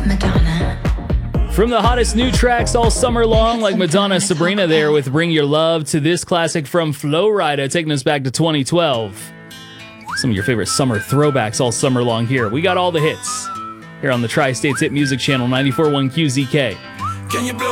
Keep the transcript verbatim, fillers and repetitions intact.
Madonna. From the hottest new tracks all summer long, like Madonna's Sabrina there with Bring Your Love, to this classic from Flo Rida, taking us back to twenty twelve. Some of your favorite summer throwbacks all summer long here. We got all the hits here on the Tri-States Hit Music Channel, ninety-four point one Q Z K. Can you blow